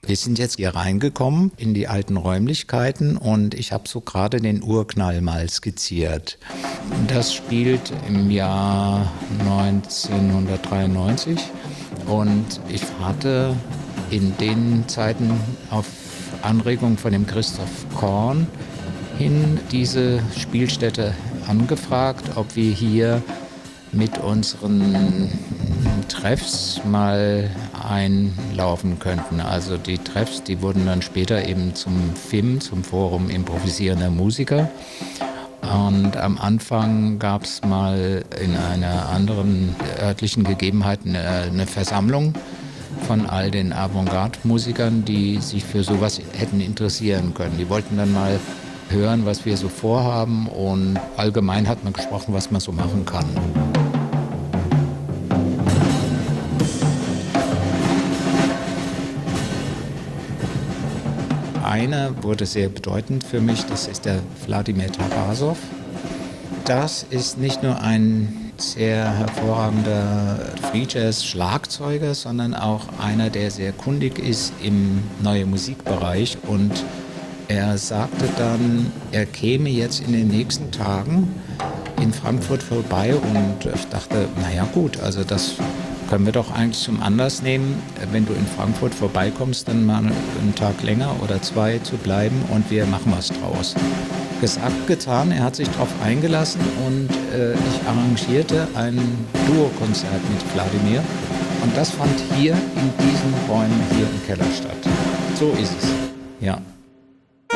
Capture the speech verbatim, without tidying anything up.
Wir sind jetzt hier reingekommen in die alten Räumlichkeiten und ich habe so gerade den Urknall mal skizziert. Das spielt im Jahr neunzehnhundertdreiundneunzig und ich hatte in den Zeiten auf Anregung von dem Christoph Korn hin diese Spielstätte angefragt, ob wir hier mit unseren Treffs mal einlaufen könnten. Also die Treffs, die wurden dann später eben zum F I M, zum Forum Improvisierender Musiker. Und am Anfang gab es mal in einer anderen örtlichen Gegebenheit eine, eine Versammlung von all den Avantgarde-Musikern, die sich für sowas hätten interessieren können. Die wollten dann mal hören, was wir so vorhaben, und allgemein hat man gesprochen, was man so machen kann. Einer wurde sehr bedeutend für mich, das ist der Wladimir Tarasow. Das ist nicht nur ein sehr hervorragender Free-Jazz-Schlagzeuger, sondern auch einer, der sehr kundig ist im Neue Musikbereich. Und er sagte dann, er käme jetzt in den nächsten Tagen in Frankfurt vorbei, und ich dachte, naja gut, also das können wir doch eigentlich zum Anlass nehmen, wenn du in Frankfurt vorbeikommst, dann mal einen Tag länger oder zwei zu bleiben und wir machen was draus. Gesagt, getan, er hat sich darauf eingelassen und äh, ich arrangierte ein Duo-Konzert mit Wladimir, und das fand hier in diesen Räumen hier im Keller statt. So ist es, ja.